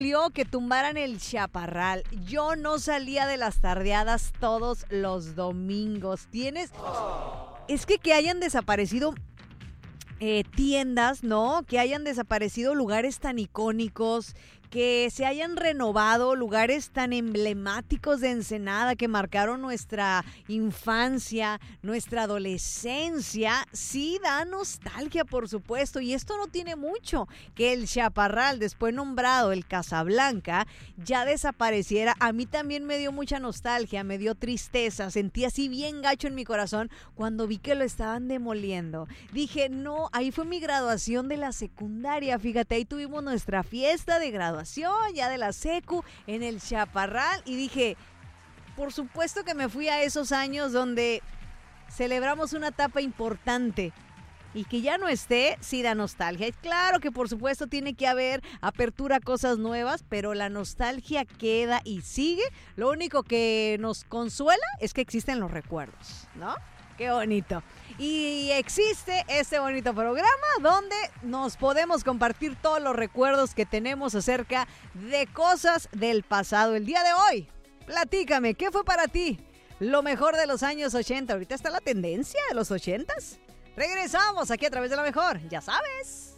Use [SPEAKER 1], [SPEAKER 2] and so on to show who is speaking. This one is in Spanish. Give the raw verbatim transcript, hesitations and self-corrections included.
[SPEAKER 1] Que tumbaran el Chaparral. Yo no salía de las tardeadas todos los domingos. Tienes... Es que que hayan desaparecido eh, tiendas, ¿no? Que hayan desaparecido lugares tan icónicos, que se hayan renovado lugares tan emblemáticos de Ensenada que marcaron nuestra infancia, nuestra adolescencia, sí da nostalgia, por supuesto, y esto no tiene mucho, que el Chaparral, después nombrado el Casablanca, ya desapareciera. A mí también me dio mucha nostalgia, me dio tristeza, sentí así bien gacho en mi corazón cuando vi que lo estaban demoliendo. Dije, no, ahí fue mi graduación de la secundaria, fíjate, ahí tuvimos nuestra fiesta de graduación ya de la secu en el Chaparral y dije, por supuesto que me fui a esos años donde celebramos una etapa importante y que ya no esté, sí da nostalgia. Y claro que por supuesto tiene que haber apertura a cosas nuevas, pero la nostalgia queda y sigue. Lo único que nos consuela es que existen los recuerdos, ¿no? Qué bonito. Y existe este bonito programa donde nos podemos compartir todos los recuerdos que tenemos acerca de cosas del pasado. El día de hoy, platícame, ¿qué fue para ti lo mejor de los años ochenta? Ahorita está la tendencia de los ochentas. Regresamos aquí a través de La Mejor, ya sabes.